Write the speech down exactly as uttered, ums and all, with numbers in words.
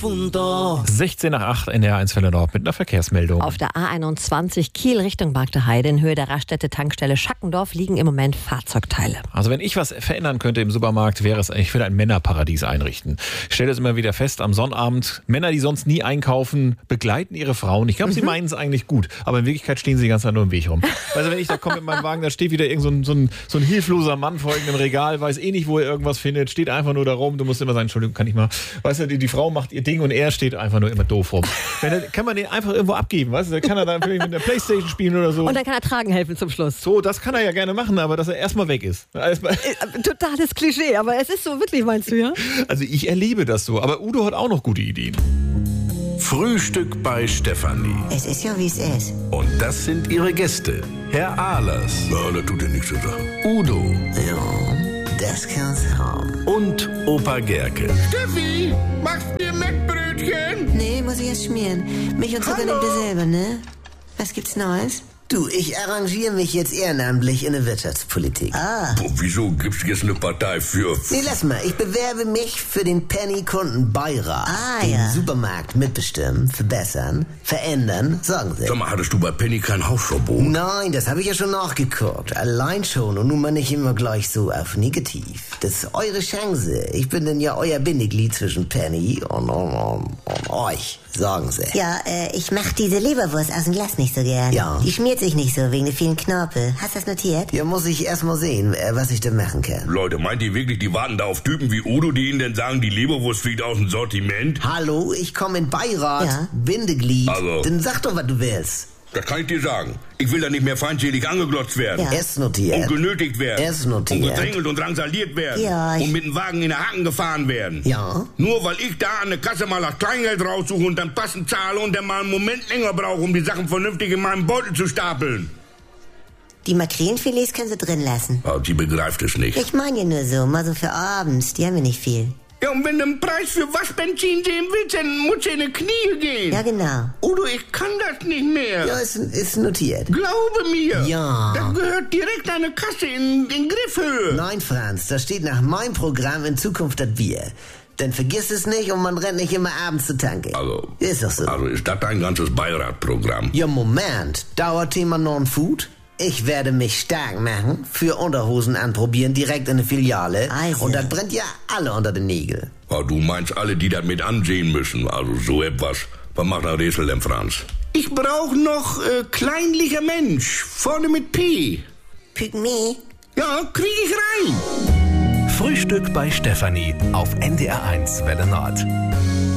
profundo. sechzehn nach acht in der eins Welle Nord mit einer Verkehrsmeldung. Auf der A einundzwanzig Kiel Richtung Magde Heide in Höhe der Raststätte Tankstelle Schackendorf liegen im Moment Fahrzeugteile. Also wenn ich was verändern könnte im Supermarkt, wäre es, ich würde ein Männerparadies einrichten. Ich stelle es immer wieder fest, am Sonnabend, Männer, die sonst nie einkaufen, begleiten ihre Frauen. Ich glaube, mhm. sie meinen es eigentlich gut, aber in Wirklichkeit stehen sie die ganze Zeit nur im Weg rum. Also wenn ich da komme mit meinem Wagen, da steht wieder irgend so ein, so ein, so ein hilfloser Mann vor irgendeinem Regal, weiß eh nicht, wo er irgendwas findet, steht einfach nur da rum. Du musst immer sagen, Entschuldigung, kann ich mal. Weißt du, die, die Frau macht ihr Ding und er steht einfach nur immer doof rum. Wenn, kann man den einfach irgendwo abgeben, weißt du? Da kann er dann vielleicht mit der Playstation spielen oder so. Und dann kann er tragen helfen zum Schluss. So, das kann er ja gerne machen, aber dass er erstmal weg ist. Erstmal. Totales Klischee, aber es ist so wirklich, meinst du, ja? Also ich erlebe das so, aber Udo hat auch noch gute Ideen. Frühstück bei Stefanie. Es ist ja, wie es ist. Und das sind ihre Gäste. Herr Ahlers. Ja, das tut ja nichts zu sagen. Udo. Ja, das kann's haben. Und Opa Gerke. Steffi, machst du dir Mettbrötchen? Nee, muss ich erst schmieren. Mich und Zucker nehmt ihr selber, ne? Was gibt's Neues? Du, ich arrangiere mich jetzt ehrenamtlich in der Wirtschaftspolitik. Ah. Boah, wieso gibt's jetzt eine Partei für... Nee, lass mal. Ich bewerbe mich für den Penny-Kundenbeirat. Ah, den ja. Supermarkt mitbestimmen, verbessern, verändern, sagen Sie. Sag mal, hattest du bei Penny kein Hausverbot? Nein, das habe ich ja schon nachgeguckt. Allein schon und nun mal nicht immer gleich so auf negativ. Das ist eure Chance. Ich bin denn ja euer Bindeglied zwischen Penny und, und, und, und euch. Sagen Sie. Ja, äh, ich mach diese Leberwurst aus dem Glas nicht so gern. Ja. Die schmiert sich nicht so wegen der vielen Knorpel. Hast du das notiert? Ja, muss ich erst mal sehen, was ich da machen kann. Leute, meint ihr wirklich, die warten da auf Typen wie Udo, die ihnen denn sagen, die Leberwurst fliegt aus dem Sortiment? Hallo, ich komme in Beirat, ja. Bindeglied. Also. Dann sag doch, was du willst. Das kann ich dir sagen. Ich will da nicht mehr feindselig angeglotzt werden. Ja. Ist notiert. Und genötigt werden. Ist notiert. Und gedrängelt und drangsaliert werden. Ja, und mit dem Wagen in der Hacken gefahren werden. Ja. Nur weil ich da an der Kasse mal das Kleingeld raussuche und dann passend zahle und dann mal einen Moment länger brauche, um die Sachen vernünftig in meinem Beutel zu stapeln. Die Makrelenfilets können sie drin lassen. Aber sie begreift es nicht. Ich meine ja nur so, mal so für abends. Die haben wir nicht viel. Ja, und wenn du einen Preis für Waschbenzin sehen willst, dann musst du in die Knie gehen. Ja, genau. Udo, ich kann das nicht mehr. Ja, ist, ist notiert. Glaube mir. Ja. Das gehört direkt an eine Kasse in, in Griffhöhe. Nein, Franz, da steht nach meinem Programm in Zukunft das Bier. Dann vergiss es nicht und man rennt nicht immer abends zur Tanke. Also, ist doch so. Also ist das dein ganzes Beiratprogramm? Ja, Moment. Dauerthema Non-Food? Ich werde mich stark machen, für Unterhosen anprobieren, direkt in der Filiale. Also. Und das brennt ja alle unter den Nägeln. Ja, du meinst alle, die das mit ansehen müssen. Also so etwas. Was macht der Rätsel denn, Franz? Ich brauche noch äh, kleinlicher Mensch. Vorne mit P. Pygmy? Ja, krieg ich rein. Frühstück bei Stefanie auf N D R eins Welle Nord.